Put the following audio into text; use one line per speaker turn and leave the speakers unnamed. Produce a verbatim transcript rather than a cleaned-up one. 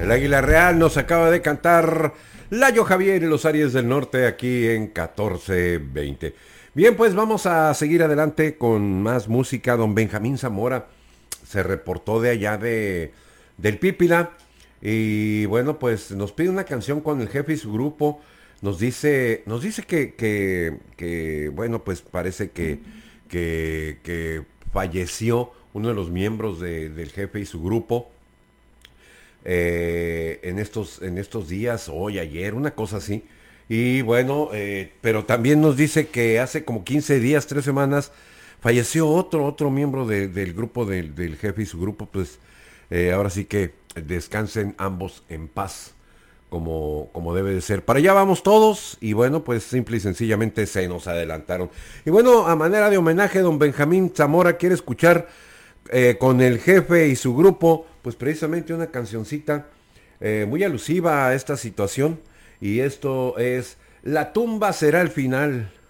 El Águila Real nos acaba de cantar Layo Javier y los Aries del Norte aquí en catorce veinte. Bien, pues vamos a seguir adelante con más música. Don Benjamín Zamora se reportó de allá de del Pípila y bueno, pues nos pide una canción con el jefe y su grupo. Nos dice, nos dice que, que, que bueno, pues parece que, que, que falleció uno de los miembros de, del jefe y su grupo. Eh, en estos en estos días, hoy, ayer, una cosa así. Y bueno, eh, pero también nos dice que hace como quince días, tres semanas, falleció otro, otro miembro de, del grupo del, del jefe y su grupo. Pues eh, ahora sí que descansen ambos en paz, como, como debe de ser. Para allá vamos todos y bueno, pues simple y sencillamente se nos adelantaron. Y bueno, a manera de homenaje, don Benjamín Zamora quiere escuchar eh, con el jefe y su grupo, pues precisamente una cancioncita eh, muy alusiva a esta situación. Y esto es La tumba será el final.